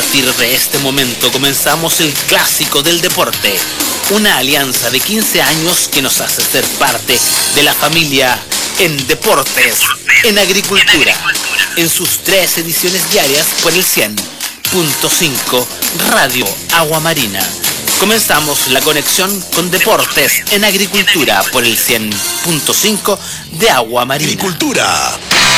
partir de este momento comenzamos el clásico del deporte, una alianza de 15 años que nos hace ser parte de la familia en deportes, en agricultura, en sus 3 ediciones diarias por el 100.5 Radio Agua Marina. Comenzamos la conexión con deportes en agricultura por el 100.5 de Agua Marina. Agricultura.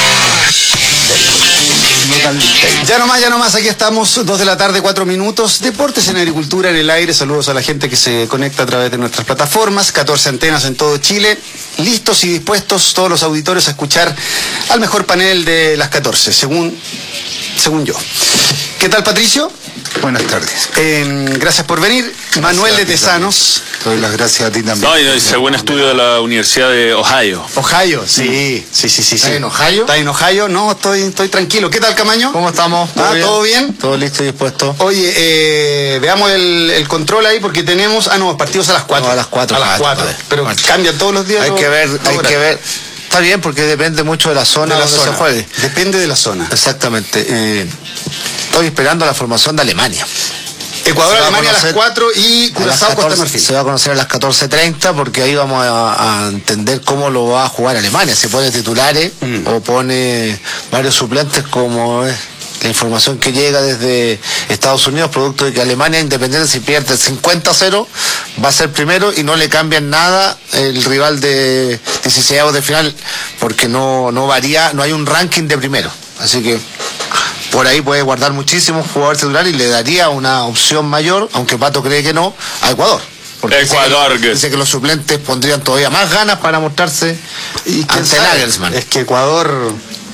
Ya nomás, aquí estamos, 2 de la tarde, 4 minutos. Deportes en agricultura en el aire. Saludos a la gente que se conecta a través de nuestras plataformas. 14 antenas en todo Chile. Listos y dispuestos todos los auditores a escuchar al mejor panel de las 14, según yo. ¿Qué tal, Patricio? Buenas tardes. Gracias por venir. Gracias, Manuel de Tesanos. Doy las gracias a ti también. No, y según estudio de la Universidad de Ohio. Ohio, sí. ¿Estás en Ohio? ¿Estás en Ohio? No, estoy tranquilo. ¿Qué tal, Camaño? ¿Cómo estamos? ¿Todo bien? Todo listo y dispuesto. Oye, veamos el control ahí porque tenemos... partidos a las 4. No, a las 4. A las 4. Pero bueno, cambian todos los días. Hay que ver. Está bien porque depende mucho de la zona donde se juegue. Depende de la zona. Exactamente. Estoy esperando la formación de Alemania. Ecuador, Alemania a las 4 y Curazao, Costa Marfil. Se va a conocer a las 14:30 porque ahí vamos a entender cómo lo va a jugar Alemania. Si pone titulares o pone varios suplentes, como es la información que llega desde Estados Unidos, producto de que Alemania, independiente si pierde 50-0, va a ser primero y no le cambian nada el rival de 16avos de final, porque no varía, no hay un ranking de primero. Así que por ahí puede guardar muchísimos jugadores titulares y le daría una opción mayor, aunque Pato cree que no, a Ecuador. Porque dice que los suplentes pondrían todavía más ganas para mostrarse ante Nagelsmann. Es que Ecuador,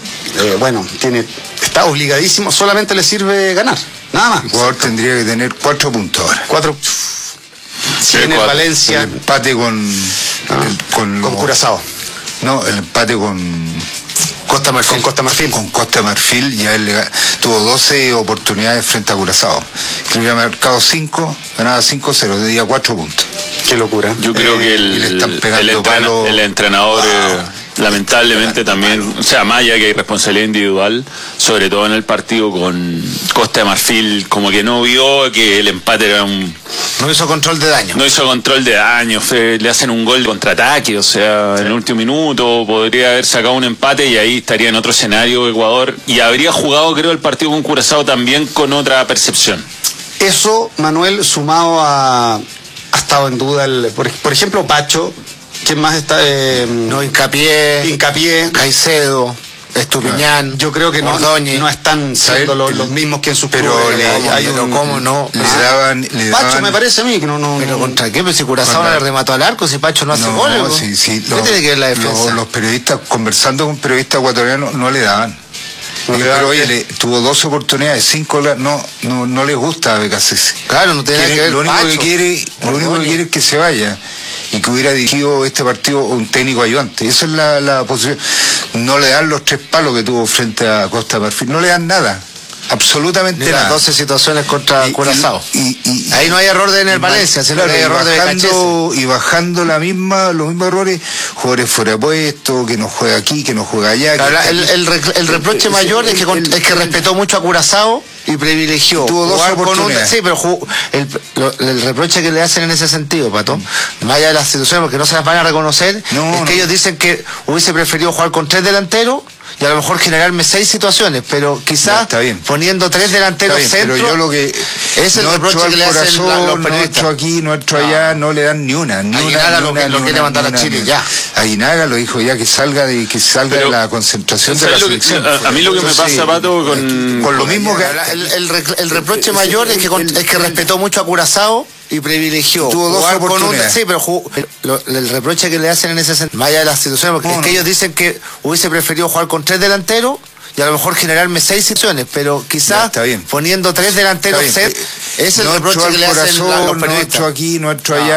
está obligadísimo, solamente le sirve ganar, nada más. Ecuador tendría que tener 4 puntos ahora. 4. Tiene Valencia. El empate con Curazao. No, el empate con Costa Marfil. Con Costa Marfil ya él tuvo 12 oportunidades frente a Curazao. Que había marcado 5, ganaba 5-0, de día 4 puntos. Qué locura. Yo creo que el entrenador lamentablemente también, o sea, más allá que hay responsabilidad individual, sobre todo en el partido con Costa de Marfil, como que no vio que el empate era no hizo control de daño. Le hacen un gol de contraataque, o sea, en el último minuto podría haber sacado un empate y ahí estaría en otro escenario Ecuador y habría jugado, creo, el partido con Curazao también con otra percepción. Eso, Manuel, sumado ha estado en duda, por ejemplo, Pacho. ¿Quién más está? Hincapié, Caicedo, Estupiñán. Yo creo que no están siendo los mismos que en sus ¿cómo no? Pacho me parece a mí que no. ¿Pero contra qué? Pero si Curazao le remató al arco, si Pacho no hace goles. ¿Qué tiene que ver la defensa? Los periodistas, conversando con periodistas ecuatorianos, no le daban. Pero oye, tuvo 2 oportunidades, 5 no le gusta a Becasese. Claro, no tiene que ver. Lo único que quiere es que se vaya y que hubiera dirigido este partido un técnico ayudante. Esa es la posición. No le dan los 3 palos que tuvo frente a Costa Marfil, no le dan nada. Absolutamente nada. Las 12 situaciones contra Curazao. Ahí no hay error de Valencia, sino que hay error de Becasese. Y bajando los mismos errores, jugadores fuera de puesto, que no juega aquí, que no juega allá. El reproche mayor es que respetó mucho a Curazao y privilegió. Tuvo 2 oportunidades. Sí, pero el reproche que le hacen en ese sentido, Pato, más allá de las situaciones, porque no se las van a reconocer, que ellos dicen que hubiese preferido jugar con 3 delanteros y a lo mejor generarme 6 situaciones, pero quizás poniendo 3 delanteros centro. Pero yo lo que es el reproche que le hacen los periodistas. Nuestro aquí, nuestro allá, no le dan ni una. Aguinaga lo quiere mandar a Chile ya. Aguinaga lo dijo ya, que salga de la concentración de la selección. A mí lo que me pasa, Pato, con lo mismo que el reproche mayor es que respetó mucho a Curazao y privilegió. Tuvo 2 oportunidades. Sí, pero el reproche que le hacen en ese sentido, más allá de las situaciones, porque es que ellos dicen que hubiese preferido jugar con 3 delanteros y a lo mejor generarme 6 situaciones, pero quizás poniendo 3 delanteros ese es el reproche que le hacen los periodistas. Nuestro aquí, nuestro allá.